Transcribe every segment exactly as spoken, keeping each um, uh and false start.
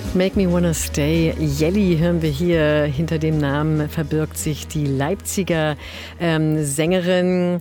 Make Me Wanna Stay. Jelly hören wir hier. Hinter dem Namen verbirgt sich die Leipziger ähm, Sängerin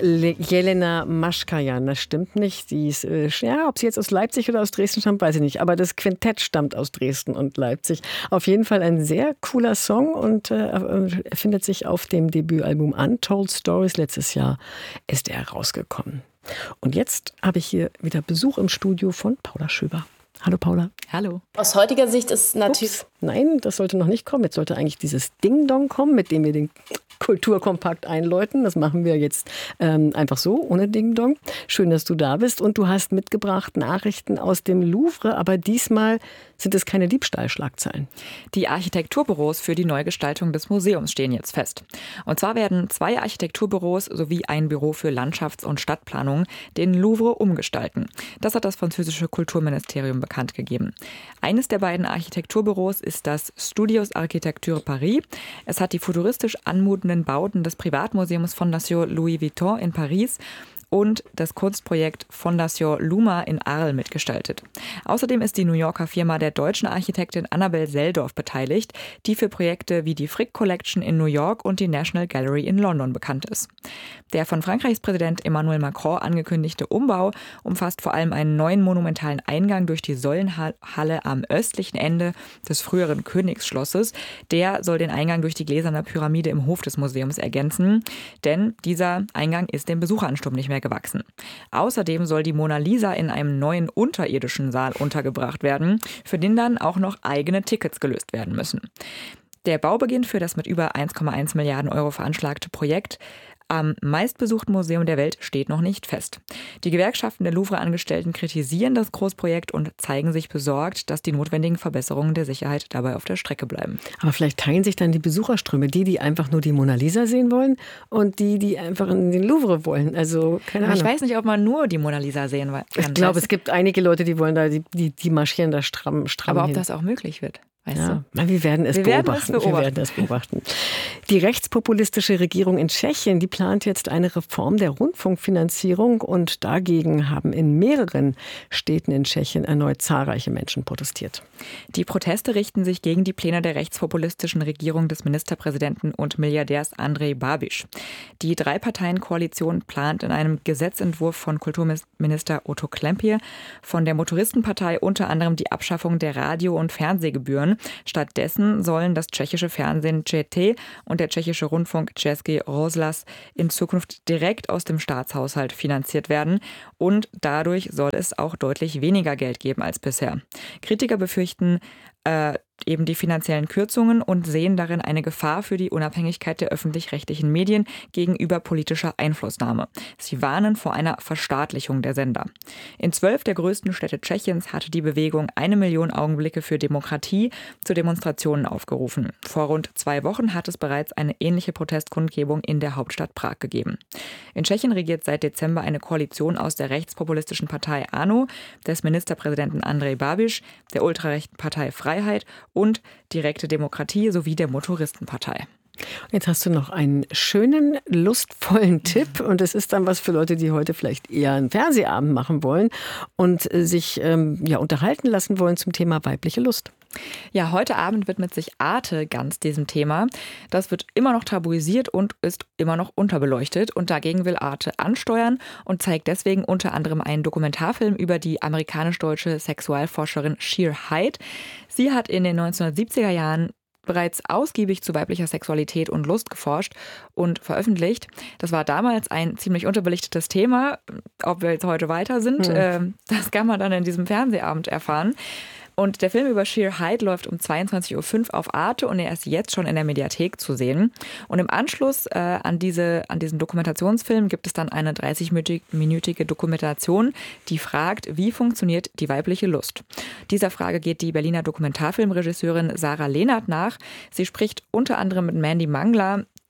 Jelena Maschkajan. Das stimmt nicht. Die ist, äh, ja, ob sie jetzt aus Leipzig oder aus Dresden stammt, weiß ich nicht. Aber das Quintett stammt aus Dresden und Leipzig. Auf jeden Fall ein sehr cooler Song und äh, findet sich auf dem Debütalbum Untold Stories. Letztes Jahr ist er rausgekommen. Und jetzt habe ich hier wieder Besuch im Studio von Paula Schöber. Hallo Paula. Hallo. Aus heutiger Sicht ist natürlich... Ups, nein, das sollte noch nicht kommen. Jetzt sollte eigentlich dieses Ding-Dong kommen, mit dem wir den Kulturkompakt einläuten. Das machen wir jetzt ähm, einfach so, ohne Ding-Dong. Schön, dass du da bist. Und du hast mitgebracht Nachrichten aus dem Louvre, aber diesmal sind es keine Diebstahlschlagzeilen. Die Architekturbüros für die Neugestaltung des Museums stehen jetzt fest. Und zwar werden zwei Architekturbüros sowie ein Büro für Landschafts- und Stadtplanung den Louvre umgestalten. Das hat das französische Kulturministerium bekannt gegeben. Eines der beiden Architekturbüros ist das Studios Architecture Paris. Es hat die futuristisch anmutenden Bauten des Privatmuseums Fondation Louis Vuitton in Paris und das Kunstprojekt Fondation Luma in Arles mitgestaltet. Außerdem ist die New Yorker Firma der deutschen Architektin Annabel Seldorf beteiligt, die für Projekte wie die Frick Collection in New York und die National Gallery in London bekannt ist. Der von Frankreichs Präsident Emmanuel Macron angekündigte Umbau umfasst vor allem einen neuen monumentalen Eingang durch die Säulenhalle am östlichen Ende des früheren Königsschlosses. Der soll den Eingang durch die gläserne Pyramide im Hof des Museums ergänzen, denn dieser Eingang ist dem Besucheransturm nicht mehr gewachsen. Außerdem soll die Mona Lisa in einem neuen unterirdischen Saal untergebracht werden, für den dann auch noch eigene Tickets gelöst werden müssen. Der Baubeginn für das mit über eins Komma eins Milliarden Euro veranschlagte Projekt am meistbesuchten Museum der Welt steht noch nicht fest. Die Gewerkschaften der Louvre-Angestellten kritisieren das Großprojekt und zeigen sich besorgt, dass die notwendigen Verbesserungen der Sicherheit dabei auf der Strecke bleiben. Aber vielleicht teilen sich dann die Besucherströme, die, die einfach nur die Mona Lisa sehen wollen und die, die einfach in den Louvre wollen. Also keine Aber Ahnung. Ich weiß nicht, ob man nur die Mona Lisa sehen kann. Ich glaube, es gibt einige Leute, die wollen da, die, die, die marschieren da stramm, stramm Aber ob hin. das auch möglich wird. Weißt Ja, du? na, wir werden es wir werden beobachten. es beobachten. Wir werden es beobachten. Die rechtspopulistische Regierung in Tschechien, die plant jetzt eine Reform der Rundfunkfinanzierung und dagegen haben in mehreren Städten in Tschechien erneut zahlreiche Menschen protestiert. Die Proteste richten sich gegen die Pläne der rechtspopulistischen Regierung des Ministerpräsidenten und Milliardärs Andrej Babiš. Die Drei-Parteien-Koalition plant in einem Gesetzentwurf von Kulturminister Otto Klempier von der Motoristenpartei unter anderem die Abschaffung der Radio- und Fernsehgebühren. Stattdessen sollen das tschechische Fernsehen Č T und der tschechische Rundfunk Český rozhlas in Zukunft direkt aus dem Staatshaushalt finanziert werden und dadurch soll es auch deutlich weniger Geld geben als bisher. Kritiker befürchten äh, eben die finanziellen Kürzungen und sehen darin eine Gefahr für die Unabhängigkeit der öffentlich-rechtlichen Medien gegenüber politischer Einflussnahme. Sie warnen vor einer Verstaatlichung der Sender. In zwölf der größten Städte Tschechiens hatte die Bewegung eine Million Augenblicke für Demokratie zu Demonstrationen aufgerufen. Vor rund zwei Wochen hat es bereits eine ähnliche Protestkundgebung in der Hauptstadt Prag gegeben. In Tschechien regiert seit Dezember eine Koalition aus der rechtspopulistischen Partei ANO, des Ministerpräsidenten Andrej Babiš, der ultrarechten Partei Freiheit und Direkte Demokratie sowie der Motoristenpartei. Jetzt hast du noch einen schönen, lustvollen Tipp und es ist dann was für Leute, die heute vielleicht eher einen Fernsehabend machen wollen und sich ähm, ja, unterhalten lassen wollen zum Thema weibliche Lust. Ja, heute Abend widmet sich Arte ganz diesem Thema. Das wird immer noch tabuisiert und ist immer noch unterbeleuchtet. Und dagegen will Arte ansteuern und zeigt deswegen unter anderem einen Dokumentarfilm über die amerikanisch-deutsche Sexualforscherin Sheer Hyde. Sie hat in den neunzehnhundertsiebziger Jahren bereits ausgiebig zu weiblicher Sexualität und Lust geforscht und veröffentlicht. Das war damals ein ziemlich unterbelichtetes Thema. Ob wir jetzt heute weiter sind, hm. das kann man dann in diesem Fernsehabend erfahren. Und der Film über Sheer Hyde läuft um zweiundzwanzig Uhr fünf auf Arte und er ist jetzt schon in der Mediathek zu sehen. Und im Anschluss äh, an, diese, an diesen Dokumentationsfilm gibt es dann eine dreißig-minütige Dokumentation, die fragt, wie funktioniert die weibliche Lust? Dieser Frage geht die Berliner Dokumentarfilmregisseurin Sarah Lehnert nach. Sie spricht unter anderem mit Mandy Mangler,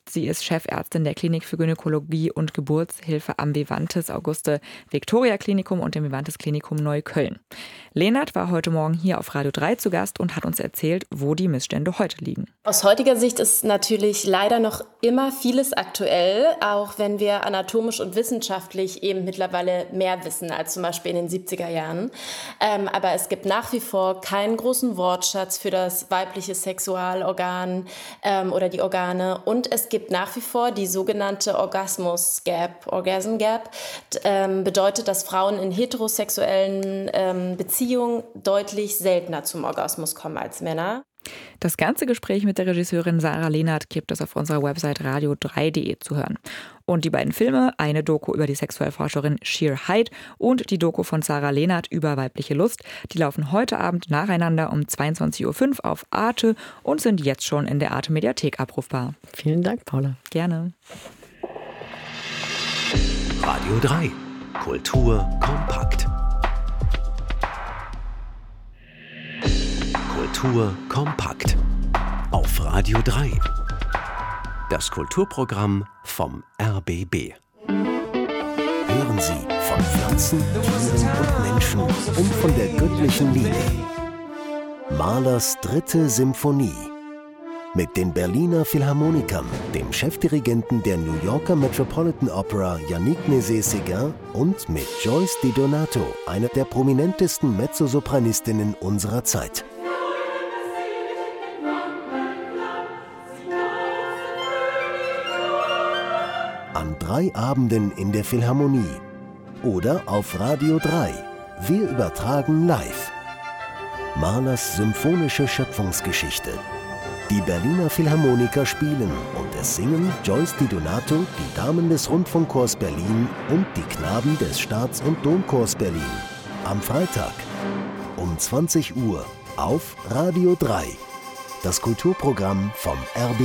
Sie ist Chefärztin der Klinik für Gynäkologie und Geburtshilfe am Vivantes Auguste Victoria Klinikum und dem Vivantes Klinikum Neukölln. Lehnert war heute Morgen hier auf Radio drei zu Gast und hat uns erzählt, wo die Missstände heute liegen. Aus heutiger Sicht ist natürlich leider noch immer vieles aktuell, auch wenn wir anatomisch und wissenschaftlich eben mittlerweile mehr wissen als zum Beispiel in den siebziger Jahren. Ähm, aber es gibt nach wie vor keinen großen Wortschatz für das weibliche Sexualorgan ähm, oder die Organe. Und es gibt nach wie vor die sogenannte Orgasmus Gap. Orgasm Gap ähm, bedeutet, dass Frauen in heterosexuellen ähm, Beziehungen deutlich seltener zum Orgasmus kommen als Männer. Das ganze Gespräch mit der Regisseurin Sarah Lehnert gibt es auf unserer Website radio drei punkt de zu hören. Und die beiden Filme, eine Doku über die Sexualforscherin Sheer Hyde und die Doku von Sarah Lehnert über weibliche Lust, die laufen heute Abend nacheinander um zweiundzwanzig Uhr fünf auf Arte und sind jetzt schon in der Arte Mediathek abrufbar. Vielen Dank, Paula. Gerne. Radio drei. Kultur kompakt. Kultur kompakt. Auf Radio drei. Das Kulturprogramm vom R B B. Hören Sie von Pflanzen, Tieren und Menschen und von der göttlichen Liebe. Mahlers dritte Symphonie. Mit den Berliner Philharmonikern, dem Chefdirigenten der New Yorker Metropolitan Opera Yannick Nézet-Séguin und mit Joyce Di Donato, einer der prominentesten Mezzosopranistinnen unserer Zeit. An drei Abenden in der Philharmonie oder auf Radio drei. Wir übertragen live. Mahlers symphonische Schöpfungsgeschichte. Die Berliner Philharmoniker spielen und es singen Joyce Di Donato, die Damen des Rundfunkchors Berlin und die Knaben des Staats- und Domchors Berlin. Am Freitag um zwanzig Uhr auf Radio drei. Das Kulturprogramm vom R B B.